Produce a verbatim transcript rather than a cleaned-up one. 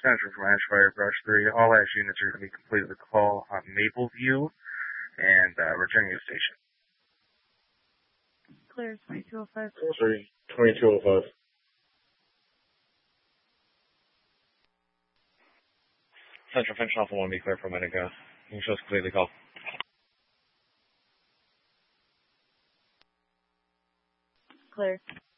Central from Ashfire Brush three. All Ash units are going to be completed the call on Mapleview and uh, returning to the station. Clear, twenty-two oh five. Sorry, twenty-two oh five. Central Finch Alpha one, be clear for a minute ago. You can show us completely call. Clear.